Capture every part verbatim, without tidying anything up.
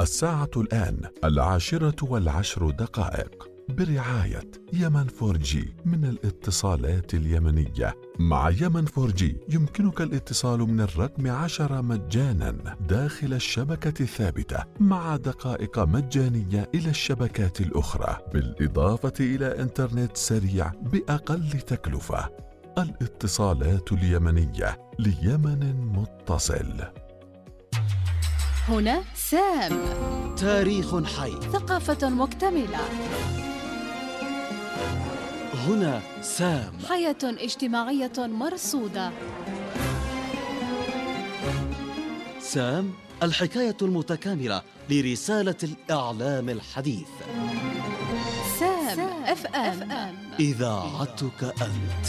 الساعة الآن العاشرة والعشر دقائق، برعاية يمن فور جي من الاتصالات اليمنية. مع يمن فور جي يمكنك الاتصال من الرقم عشرة مجانا داخل الشبكة الثابتة، مع دقائق مجانية إلى الشبكات الأخرى، بالإضافة إلى إنترنت سريع بأقل تكلفة. الاتصالات اليمنية ليمن متصل. هنا سام، تاريخ حي، ثقافة مكتملة. هنا سام، حياة اجتماعية مرصودة. سام، الحكاية المتكاملة لرسالة الإعلام الحديث. سام اف ام، إذاعتك أنت.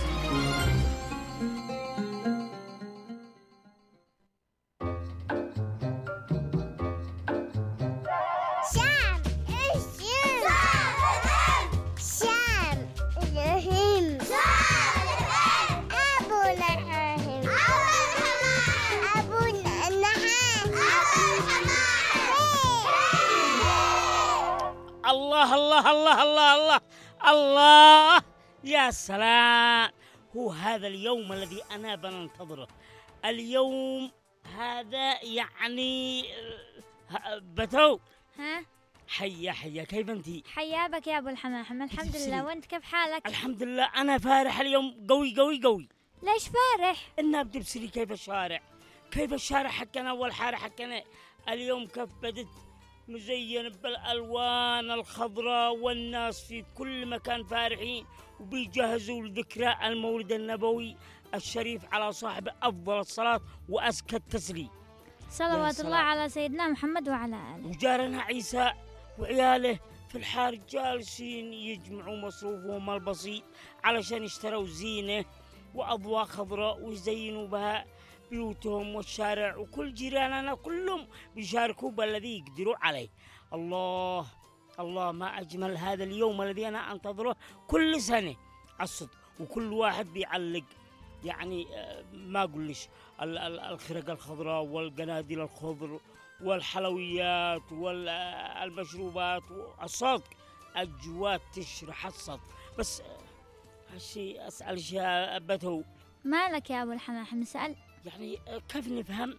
الله الله الله الله الله الله، يا سلام! هو هذا اليوم الذي أنا بننتظره. اليوم هذا يعني بتو. ها؟ حيا حيا، كيف أنتي؟ حيا بك يا أبو الحماحم. الحمد لله، وأنت كيف حالك؟ الحمد لله، أنا فارح اليوم قوي قوي قوي. ليش فارح؟ إنها بتبصري كيف الشارع، كيف الشارع حقنا والحارة حقنا اليوم كيف بدت مزين بالألوان الخضراء، والناس في كل مكان فارحين وبيجهزوا لذكرى المولد النبوي الشريف على صاحب أفضل الصلاة وأزكى التسليم، صلوات الله على سيدنا محمد وعلى آله. وجارنا عيسى وعياله في الحار جالسين يجمعوا مصروفهم البسيط علشان يشتروا زينة وأضواء خضراء ويزينوا بها بيوتهم والشارع، وكل جيراننا كلهم بيشاركوا بالذي يقدروا عليه. الله الله، ما أجمل هذا اليوم الذي أنا أنتظره كل سنة الصدق. وكل واحد بيعلق يعني ما أقولش الخرق الخضراء والقناديل الخضر والحلويات والمشروبات والصدق، أجواء تشرح الصدق. بس هالشيء أسأل شيء أبته، مالك يا أبو الحماحم؟ نسأل يعني كيف نفهم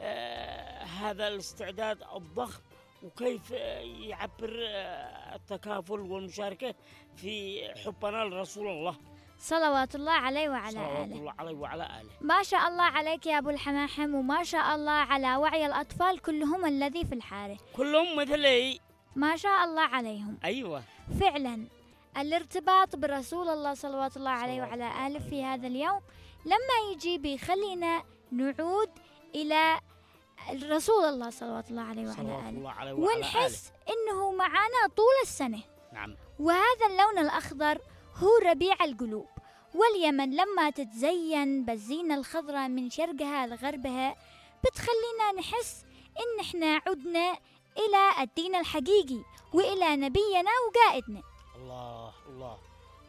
آه هذا الاستعداد الضخم، وكيف آه يعبر آه التكافل والمشاركة في حبنا لرسول الله صلوات الله عليه وعلى صلوات آله. الله عليه وعلى آله. ما شاء الله عليك يا أبو الحماحم، وما شاء الله على وعي الأطفال كلهم الذي في الحارة، كلهم مثلي ما شاء الله عليهم. أيوة فعلا الارتباط برسول الله صلوات الله عليه وعلى آله في هذا اليوم لما يجي بيخلينا نعود إلى رسول الله صلوات الله عليه وعلى آله، ونحس إنه معنا طول السنة. نعم. وهذا اللون الأخضر هو ربيع القلوب، واليمن لما تتزين بالزينة الخضراء من شرقها لغربها بتخلينا نحس إن إحنا عدنا إلى الدين الحقيقي وإلى نبينا وقائدنا. الله الله،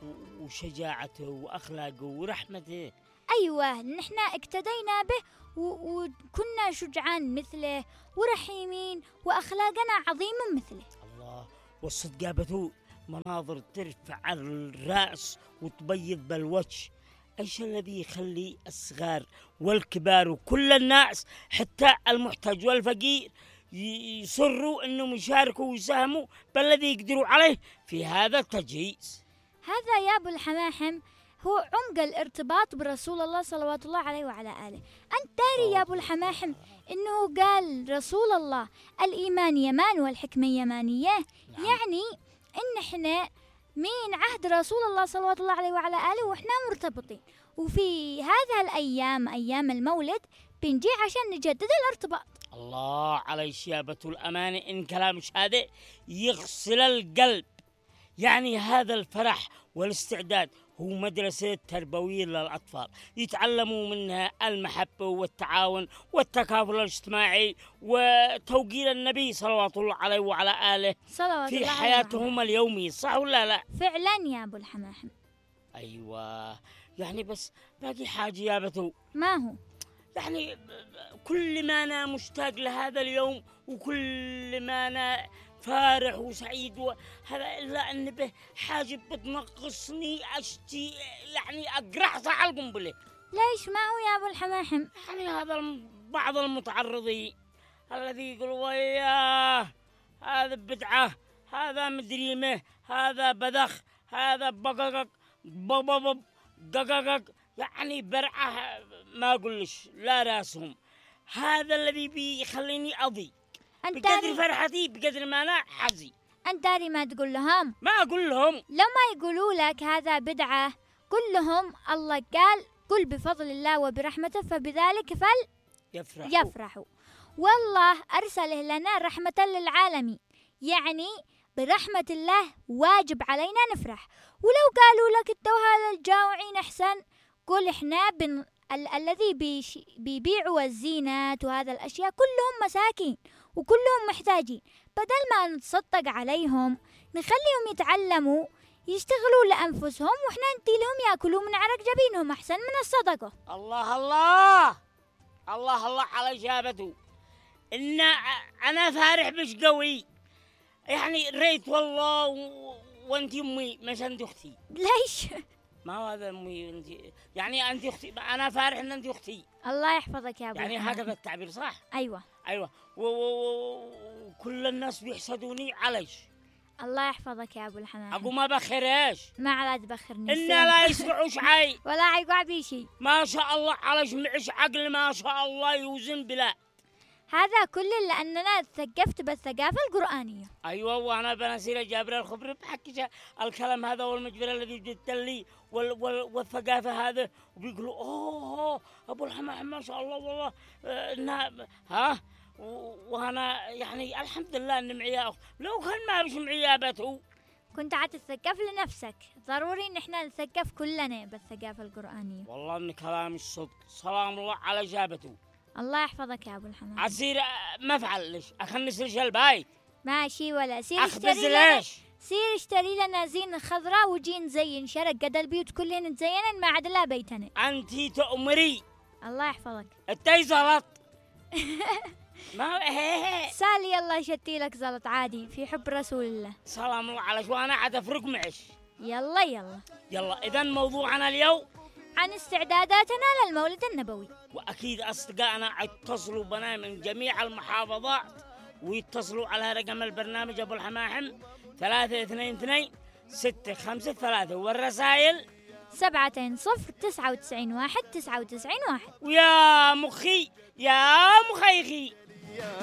وشجاعته وأخلاقه ورحمته. أيوة، نحن اقتدينا به وكنا شجعان مثله ورحيمين وأخلاقنا عظيمة مثله. الله، والصدق بتو مناظر ترفع الرأس وتبيض بالوجه. إيش الذي يخلي الصغار والكبار وكل الناس حتى المحتاج والفقير يصروا أنهم يشاركوا ويساهموا بالذي يقدروا عليه في هذا التجهيز؟ هذا يا أبو الحماحم هو عمق الارتباط برسول الله صلوات الله عليه وعلى آله. أنت داري يا أبو الحماحم إنه قال رسول الله الإيمان يمان والحكمة يمانية؟ نعم. يعني إن إحنا من عهد رسول الله صلوات الله عليه وعلى آله وإحنا مرتبطين، وفي هذه الأيام أيام المولد بنجي عشان نجدد الارتباط. الله على شيابة الأمانة، إن كلامش هذا يغسل القلب. يعني هذا الفرح والاستعداد هو مدرسة تربوية للأطفال، يتعلموا منها المحبة والتعاون والتكافل الاجتماعي وتوقير النبي صلوات الله عليه وعلى آله صلوات في الله حياتهم اليومية. صح ولا لا؟ فعلا يا أبو الحماحم. أيوة، يعني بس باقي حاجة يا بتو. ما هو؟ يعني كل ما أنا مشتاق لهذا اليوم، وكل ما أنا فارح وسعيد، وهذا إلا أن به حاجة بتنقصني أشتي، يعني أقرحص على القنبلة. ليش ما هو يا أبو الحماحم؟ يعني هذا الم- بعض المتعرضين الذي يقول وياه هذا بدعة، هذا مدريمه، هذا بذخ، هذا بققق بببب قققق، يعني برعة ما أقولش لا راسهم. هذا الذي بيخليني أضي أنت بقدر داري فرحتي بقدر ما أنا حزي. أنت داري ما تقول لهم؟ ما أقول لهم لو ما يقولوا لك هذا بدعة، قل لهم الله قال قل بفضل الله وبرحمته فبذلك يفرح فليفرحوا. والله أرسله لنا رحمة للعالمين، يعني برحمة الله واجب علينا نفرح. ولو قالوا لك انتوا هذا الجاوعين أحسن، قل إحنا بن... ال... الذي بيش... بيبيعوا الزينات وهذا الأشياء كلهم مساكين وكلهم محتاجين، بدل ما نتصدق عليهم نخليهم يتعلموا يشتغلوا لأنفسهم، وإحنا ندي لهم يأكلوا من عرق جبينهم أحسن من الصدقة. الله الله الله الله على جابته. إن أنا فارح بش قوي، يعني ريت والله و... وأنت أمي مش أنت أختي. ليش؟ ما هو هذا أمي أنت، يعني أنت أختي، أنا فارح إن أنت أختي، الله يحفظك يا أبو يعني الحمام. هكذا التعبير صح؟ أيوة. أيوة. و... و... وكل الناس بيحسدوني عليش. الله يحفظك يا أبو الحمام. أقول ما بخيرش ما على تبخرني إن لا يسمعوش عي. ولا عيقع بي شيء. ما شاء الله عليش معش عقل ما شاء الله يوزن بلا. هذا كله لأننا تثقفت بالثقافة القرآنية. أيوة، وأنا بنسير جابر الخبر بحكي الكلام هذا والمجبر الذي جدت لي وال وال والثقافة هذا، وبيقولوا أوه أبو الحمام ما شاء الله والله آه نعم ها. وأنا يعني الحمد لله إن معي أخ، لو كان ما بش معي أبته كنت عتتثقف لنفسك، ضروري إن إحنا نثقف كلنا بالثقافة القرآنية. والله إن كلام الصدق. سلام الله على جابته. الله يحفظك يا أبو الحمام. عسير ما فعلش أخنس رجال البايت ماشي ولا سير أخبز اشتري لنا ليش. سير اشتري لنا زينة خضراء وجي نزين شرق قد البيوت كلهن تزينن ما عدا لا بيتنا. أنتي تأمري الله يحفظك. التاي زلط. ما هي سالي الله يشتي لك زلط عادي في حب رسول الله. سلام الله عليك، وأنا عاد أفرق معش. يلا يلا. يلا إذا موضوعنا اليوم عن استعداداتنا للمولد النبوي. وأكيد أصدقائنا اتصلوا بنا من جميع المحافظات، ويتصلوا على رقم البرنامج أبو الحماحم ثلاثة اثنين اثنين ستة خمسة ثلاثة، والرسائل سبعة صفر تسعة وتسعين واحد تسعة وتسعين واحد. ويا مخي يا مخيخي.